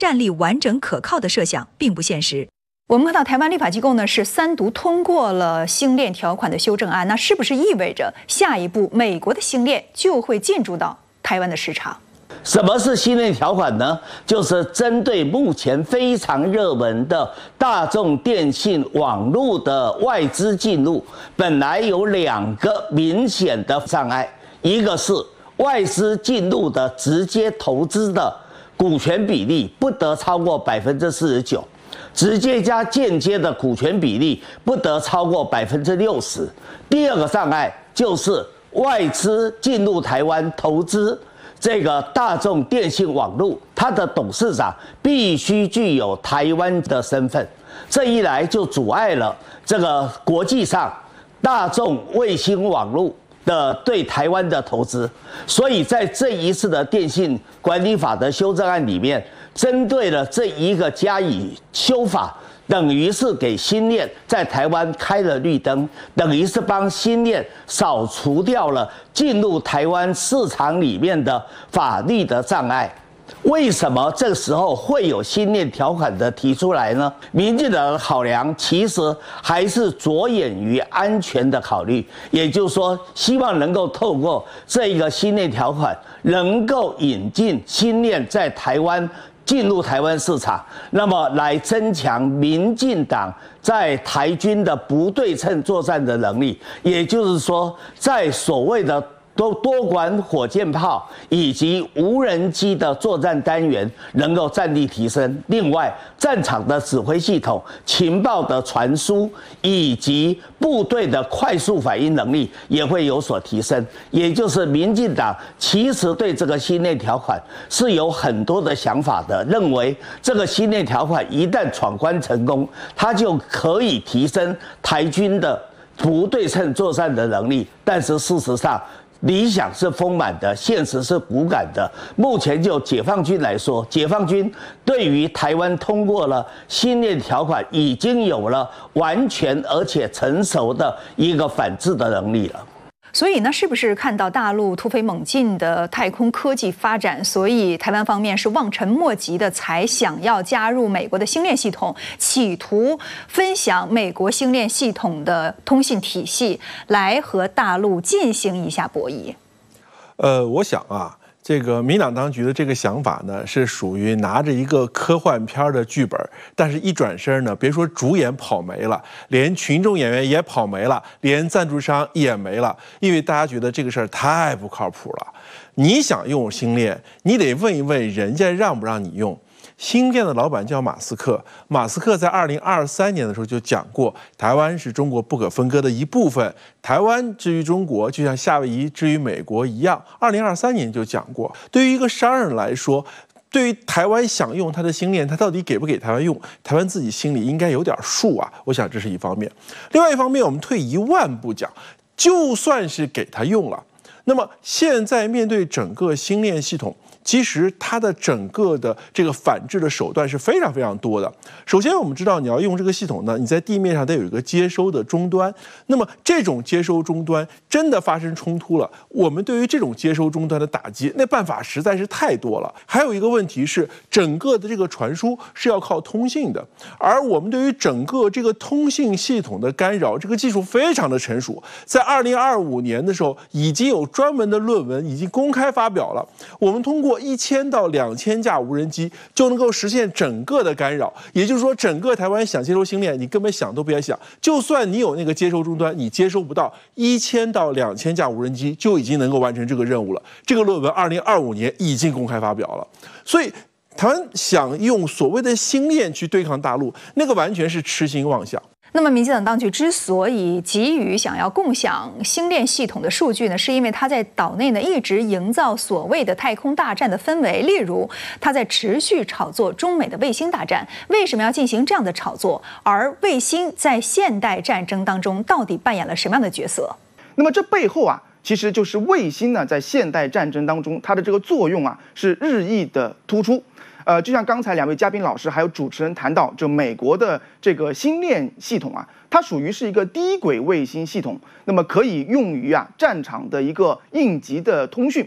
战力完整可靠的设想并不现实。 我们看到台湾立法机构呢是3读通过了星链条款的修正案，那是不是意味着下一步美国的星链就会进驻到台湾的市场？ 什么是星链条款呢？就是针对目前非常热门的大众电信网络的外资进入，本来有2个明显的障碍，一个是外资进入的直接投资的股权比例不得超过49%。直接加间接的股权比例不得超过60%。第二个障碍就是外资进入台湾投资这个大众电信网络，它的董事长必须具有台湾的身份。这一来就阻碍了这个国际上大众卫星网络的对台湾的投资。所以在这一次的电信管理法的修正案里面，针对了这一个加以修法，等于是给星链在台湾开了绿灯，等于是帮星链扫除掉了进入台湾市场里面的法律的障碍。为什么这个时候会有星链条款的提出来呢？民进党的考量其实还是着眼于安全的考虑，也就是说，希望能够透过这一个星链条款，能够引进星链在台湾进入台湾市场，那么来增强民进党在台军的不对称作战的能力，也就是说，在所谓的多管火箭炮以及无人机的作战单元能够战力提升。另外，战场的指挥系统、情报的传输以及部队的快速反应能力也会有所提升。也就是民进党其实对这个星链条款是有很多的想法的，认为这个星链条款一旦闯关成功，它就可以提升台军的不对称作战的能力。但是事实上，理想是丰满的，现实是骨感的。目前就解放军来说，解放军对于台湾通过了星链条款，已经有了完全而且成熟的一个反制的能力了。 所以呢，是不是看到大陆突飞猛进的太空科技发展，所以台湾方面是望尘莫及的，才想要加入美国的星链系统，企图分享美国星链系统的通信体系，来和大陆进行一下博弈？ 我想啊，这个民党当局的这个想法呢，是属于拿着一个科幻片的剧本，但是一转身呢，别说主演跑没了，连群众演员也跑没了，连赞助商也没了，因为大家觉得这个事儿太不靠谱了。你想用星链，你得问一问人家让不让你用。星链的老板叫马斯克，马斯克在2023年的时候就讲过，台湾是中国不可分割的一部分，台湾之于中国就像夏威夷之于美国一样。2023年就讲过，对于一个商人来说，对于台湾想用他的星链，他到底给不给台湾用，台湾自己心里应该有点数啊。我想这是一方面。另外一方面，我们退一万步讲，就算是给他用了，那么现在面对整个星链系统，其实它的整个的这个反制的手段是非常非常多的。首先，我们知道你要用这个系统呢，你在地面上得有一个接收的终端。那么这种接收终端真的发生冲突了，我们对于这种接收终端的打击，那办法实在是太多了。还有一个问题是，整个的这个传输是要靠通信的，而我们对于整个这个通信系统的干扰，这个技术非常的成熟。在2025年的时候，已经有专门的论文已经公开发表了。我们通过1000到2000架无人机就能够实现整个的干扰，也就是说，整个台湾想接收星链，你根本想都别想。就算你有那个接收终端，你接收不到，1000到2000架无人机就已经能够完成这个任务了。这个论文2025年已经公开发表了，所以台湾想用所谓的星链去对抗大陆，那个完全是痴心妄想。 那么，民进党当局之所以急于想要共享星链系统的数据呢，是因为他在岛内呢一直营造所谓的太空大战的氛围。例如，他在持续炒作中美的卫星大战。为什么要进行这样的炒作？而卫星在现代战争当中到底扮演了什么样的角色？ 那么这背后啊，其实就是卫星呢在现代战争当中它的这个作用啊是日益的突出。就像刚才2位嘉宾老师还有主持人谈到，就美国的这个星链系统啊，它属于是一个低轨卫星系统，那么可以用于战场的一个应急的通讯。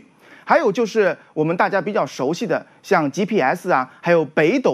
还有就是我们大家比较熟悉的，像 GPS 啊，还有北斗